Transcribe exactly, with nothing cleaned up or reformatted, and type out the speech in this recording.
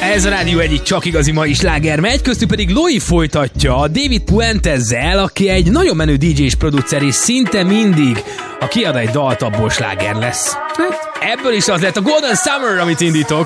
Ez a rádió egyik csak igazi mai sláger megy, köztük pedig Loi folytatja David Puentezzel, aki egy nagyon menő dé dzsé és producer, és szinte mindig, ha kiad egy dalt, abból sláger lesz. Hát, ebből is az lett a Golden Summer, amit indítok.